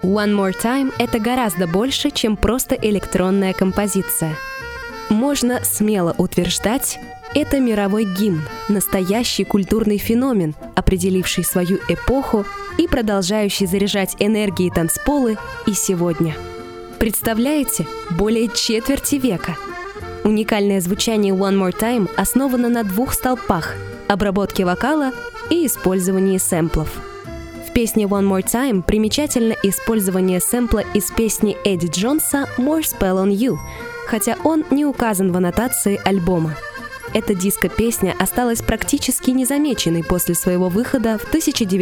One More Time — это гораздо больше, чем просто электронная композиция. Можно смело утверждать, это мировой гимн, настоящий культурный феномен, определивший свою эпоху и продолжающий заряжать энергией танцполы и сегодня. Представляете, более четверти века. Уникальное звучание One More Time основано на двух столпах — обработке вокала и использовании сэмплов. В песне One More Time примечательно использование сэмпла из песни Эдди Джонса «More Spell on You», хотя он не указан в аннотации альбома. Эта диско-песня осталась практически незамеченной после своего выхода в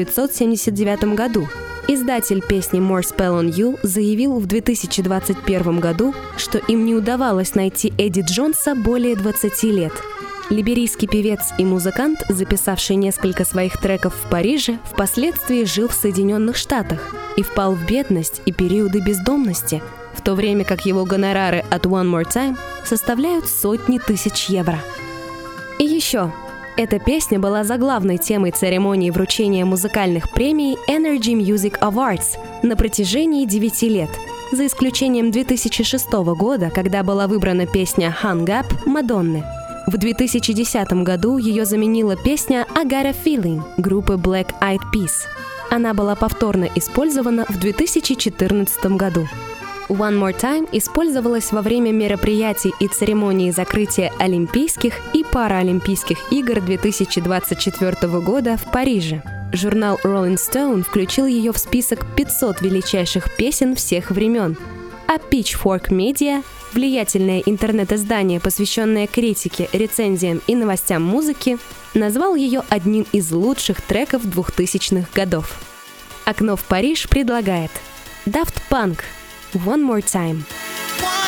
1979 году. Издатель песни «More Spell on You» заявил в 2021 году, что им не удавалось найти Эдди Джонса более 20 лет. Либерийский певец и музыкант, записавший несколько своих треков в Париже, впоследствии жил в Соединенных Штатах и впал в бедность и периоды бездомности, в то время как его гонорары от One More Time составляют сотни тысяч евро. И еще, эта песня была заглавной темой церемонии вручения музыкальных премий Energy Music Awards на протяжении 9 лет, за исключением 2006 года, когда была выбрана песня «Hung Up» Мадонны. В 2010 году ее заменила песня «I Got a Feeling» группы Black Eyed Peas. Она была повторно использована в 2014 году. One More Time использовалась во время мероприятий и церемонии закрытия Олимпийских и Паралимпийских игр 2024 года в Париже. Журнал Rolling Stone включил ее в список 500 величайших песен всех времен, а Pitchfork Media, влиятельное интернет-издание, посвященное критике, рецензиям и новостям музыки, назвал ее одним из лучших треков 2000-х годов. «Окно в Париж» предлагает Daft Punk One More Time.